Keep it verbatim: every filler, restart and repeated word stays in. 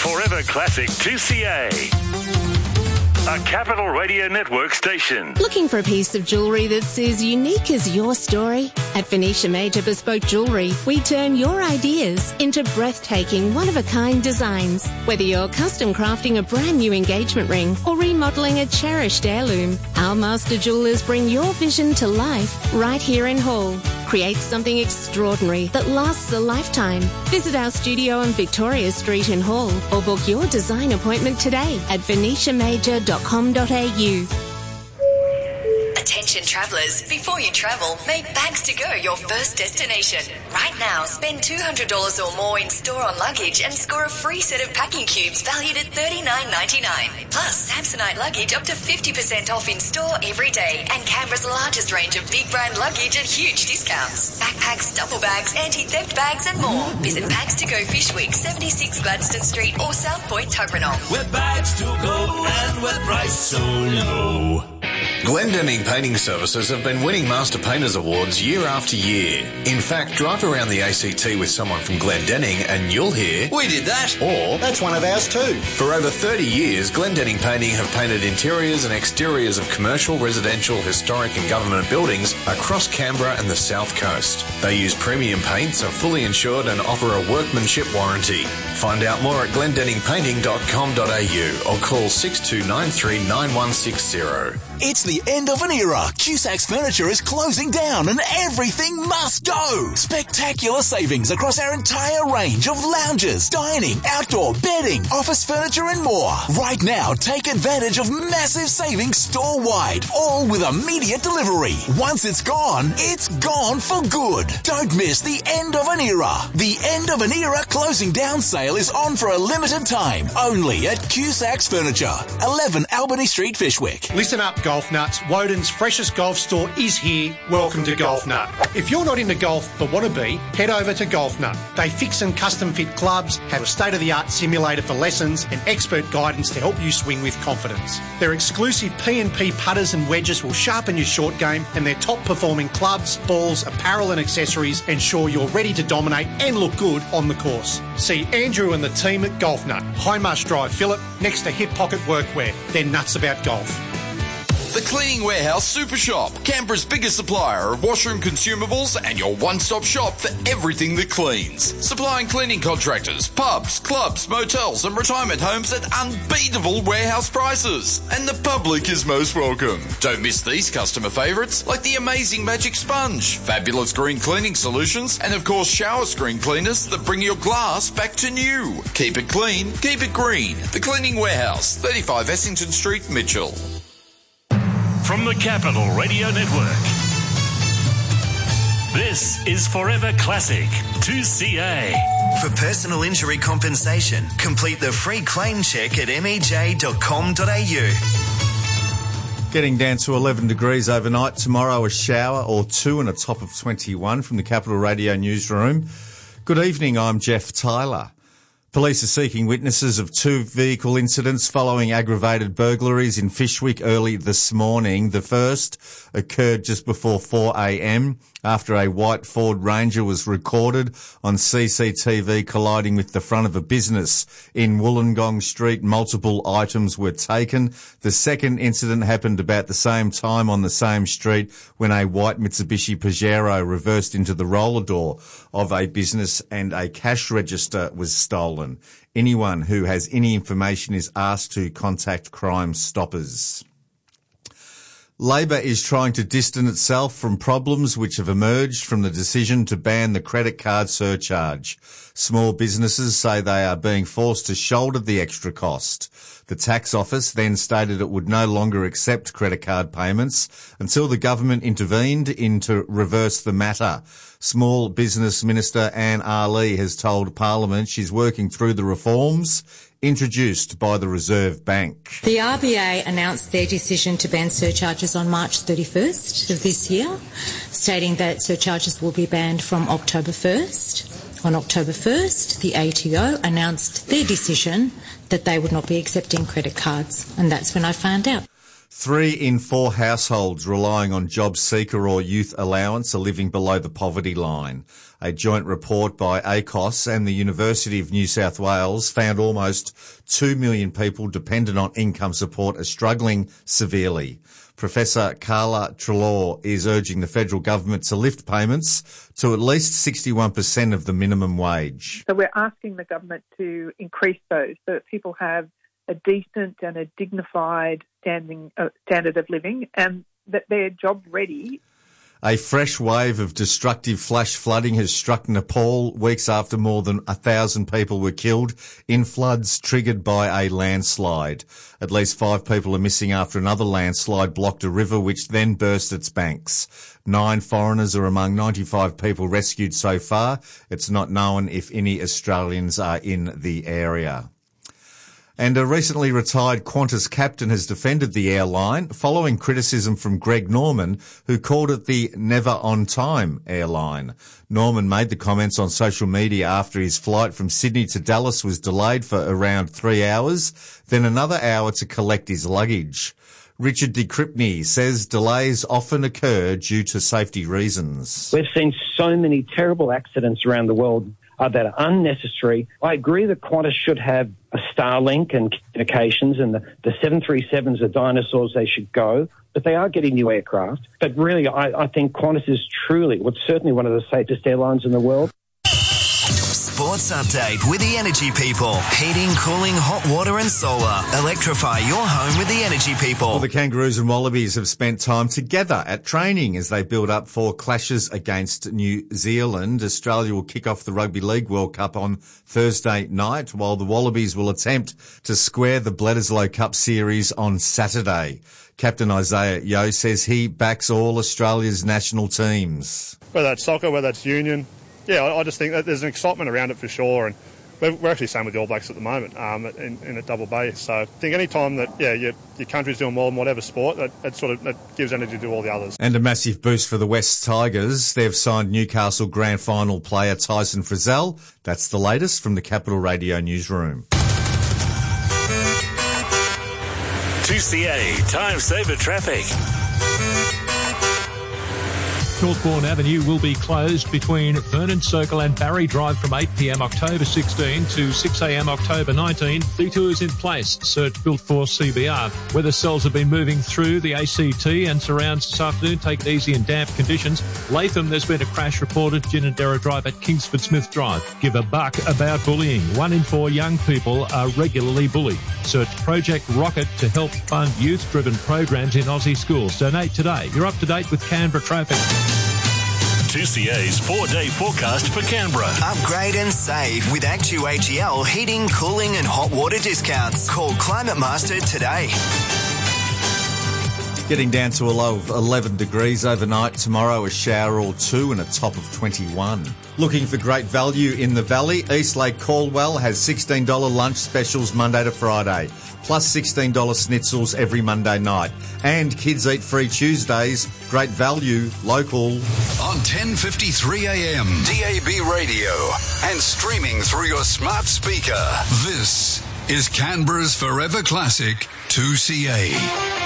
Forever Classic two C A. A Capital Radio Network station. Looking for a piece of jewellery that's as unique as your story? At Phoenicia Major Bespoke Jewellery, we turn your ideas into breathtaking, one-of-a-kind designs. Whether you're custom crafting a brand new engagement ring or remodelling a cherished heirloom, our master jewellers bring your vision to life right here in Hall. Create something extraordinary that lasts a lifetime. Visit our studio on Victoria Street in Hall or book your design appointment today at venetia major dot com dot a u. Attention travellers, before you travel, make Bags to Go your first destination. Right now, spend two hundred dollars or more in store on luggage and score a free set of packing cubes valued at thirty-nine ninety-nine. Plus, Samsonite luggage up to fifty percent off in store every day, and Canberra's largest range of big brand luggage at huge discounts. Backpacks, duffel bags, anti-theft bags and more. Visit Bags to Go Fishwick, seventy-six Gladstone Street or South Point, Tuggeranong. We're Bags to Go and we're priced so low. Glendinning Painting Services have been winning Master Painters Awards year after year. In fact, drive around the A C T with someone from Glendinning and you'll hear, "We did that," or "That's one of ours too." For over thirty years, Glendinning Painting have painted interiors and exteriors of commercial, residential, historic and government buildings across Canberra and the South Coast. They use premium paints, are fully insured and offer a workmanship warranty. Find out more at glendinning painting dot com dot a u or call six two nine three nine one six zero. It's the end of an era. Cusacks Furniture is closing down and everything must go. Spectacular savings across our entire range of lounges, dining, outdoor bedding, office furniture and more. Right now, take advantage of massive savings store-wide, all with immediate delivery. Once it's gone, it's gone for good. Don't miss the end of an era. The end of an era closing down sale is on for a limited time, only at Cusacks Furniture, eleven Albany Street, Fishwick. Listen up, golf nuts. Woden's freshest golf store is here. Welcome to Golf Nut. If you're not into golf but want to be, head over to Golf Nut. They fix and custom fit clubs, have a state-of-the-art simulator for lessons and expert guidance to help you swing with confidence. Their exclusive P and P putters and wedges will sharpen your short game, and their top-performing clubs, balls, apparel and accessories ensure you're ready to dominate and look good on the course. See Andrew and the team at Golf Nut, Hindmarsh Drive, Phillip, next to Hip Pocket Workwear. They're nuts about golf. The Cleaning Warehouse Super Shop, Canberra's biggest supplier of washroom consumables and your one-stop shop for everything that cleans. Supplying cleaning contractors, pubs, clubs, motels and retirement homes at unbeatable warehouse prices. And the public is most welcome. Don't miss these customer favourites like the amazing Magic Sponge, fabulous green cleaning solutions and of course shower screen cleaners that bring your glass back to new. Keep it clean, keep it green. The Cleaning Warehouse, thirty-five Essington Street, Mitchell. From the Capital Radio Network, this is Forever Classic two C A. For personal injury compensation, complete the free claim check at m e j dot com dot a u. Getting down to eleven degrees overnight. Tomorrow a shower or two and a top of twenty-one from the Capital Radio newsroom. Good evening, I'm Jeff Tyler. Police are seeking witnesses of two vehicle incidents following aggravated burglaries in Fishwick early this morning. The first occurred just before four a.m. after a white Ford Ranger was recorded on C C T V colliding with the front of a business in Wollongong Street. Multiple items were taken. The second incident happened about the same time on the same street when a white Mitsubishi Pajero reversed into the roller door of a business and a cash register was stolen. Anyone who has any information is asked to contact Crime Stoppers. Labor is trying to distance itself from problems which have emerged from the decision to ban the credit card surcharge. Small businesses say they are being forced to shoulder the extra cost. The tax office then stated it would no longer accept credit card payments until the government intervened in to reverse the matter. Small Business Minister Anne Ali has told Parliament she's working through the reforms introduced by the Reserve Bank. The R B A announced their decision to ban surcharges on March thirty-first of this year, stating that surcharges will be banned from October first. On October first, the A T O announced their decision that they would not be accepting credit cards, and that's when I found out. Three in four households relying on job seeker or youth allowance are living below the poverty line. A joint report by A C O S and the University of New South Wales found almost two million people dependent on income support are struggling severely. Professor Carla Treloar is urging the federal government to lift payments to at least sixty-one percent of the minimum wage. So we're asking the government to increase those so that people have a decent and a dignified standing uh, standard of living and that they're job ready. A fresh wave of destructive flash flooding has struck Nepal weeks after more than a thousand people were killed in floods triggered by a landslide. At least five people are missing after another landslide blocked a river which then burst its banks. Nine foreigners are among ninety-five people rescued so far. It's not known if any Australians are in the area. And a recently retired Qantas captain has defended the airline following criticism from Greg Norman, who called it the never-on-time airline. Norman made the comments on social media after his flight from Sydney to Dallas was delayed for around three hours, then another hour to collect his luggage. Richard de Cripney says delays often occur due to safety reasons. We've seen so many terrible accidents around the world uh, that are unnecessary. I agree that Qantas should have a Starlink and communications, and the, the seven thirty-sevens are dinosaurs, they should go, but they are getting new aircraft. But really, I, I think Qantas is truly, well, certainly one of the safest airlines in the world. Sports update with the Energy People. Heating, cooling, hot water and solar. Electrify your home with the Energy People. Well, the Kangaroos and Wallabies have spent time together at training as they build up for clashes against New Zealand. Australia will kick off the Rugby League World Cup on Thursday night, while the Wallabies will attempt to square the Bledisloe Cup series on Saturday. Captain Isaiah Yeo says he backs all Australia's national teams. Whether it's soccer, whether it's union, yeah, I just think that there's an excitement around it for sure, and we're, we're actually same with the All Blacks at the moment um, in, in a double base. So I think any time that yeah your, your country's doing well in whatever sport, that, that sort of that gives energy to all the others. And a massive boost for the West Tigers. They've signed Newcastle Grand Final player Tyson Frizzell. That's the latest from the Capital Radio newsroom. two C A Time Saver Traffic. Northbourne Avenue will be closed between Vernon Circle and Barry Drive from eight p m October sixteenth to six a m October nineteenth. Detours in place. Search built for C B R. Weather cells have been moving through the A C T and surrounds this afternoon. Take it easy in damp conditions. Latham, there's been a crash reported. Ginninderra Drive at Kingsford Smith Drive. Give a buck about bullying. One in four young people are regularly bullied. Search Project Rocket to help fund youth-driven programs in Aussie schools. Donate today. You're up to date with Canberra traffic. two C A's four-day forecast for Canberra. Upgrade and save with Actu H E L heating, cooling and hot water discounts. Call Climate Master today. Getting down to a low of eleven degrees overnight. Tomorrow a shower or two and a top of twenty-one. Looking for great value in the valley? Eastlake Caldwell has sixteen dollars lunch specials Monday to Friday, plus sixteen dollars schnitzels every Monday night. And Kids Eat Free Tuesdays. Great value, local. On ten fifty-three a m, D A B radio, and streaming through your smart speaker. This is Canberra's Forever Classic two C A.